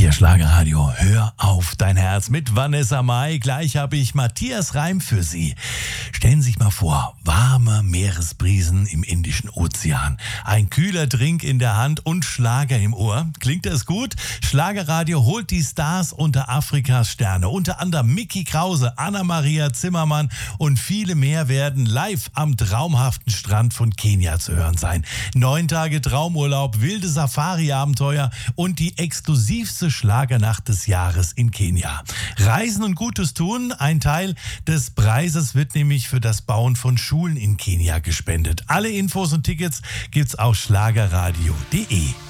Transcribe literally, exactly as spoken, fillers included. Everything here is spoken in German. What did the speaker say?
hier Schlagerradio. Hör auf dein Herz mit Vanessa Mai. Gleich habe ich Matthias Reim für Sie. Stellen Sie sich mal vor, warme Meeresbrisen im Indischen Ozean, ein kühler Drink in der Hand und Schlager im Ohr. Klingt das gut? Schlagerradio holt die Stars unter Afrikas Sterne. Unter anderem Micky Krause, Anna-Maria Zimmermann und viele mehr werden live am traumhaften Strand von Kenia zu hören sein. Neun Tage Traumurlaub, wilde Safari-Abenteuer und die exklusivste Schlagernacht des Jahres in Kenia. Reisen und Gutes tun. Ein Teil des Preises wird nämlich für das Bauen von Schulen in Kenia gespendet. Alle Infos und Tickets gibt's auf schlagerradio punkt de.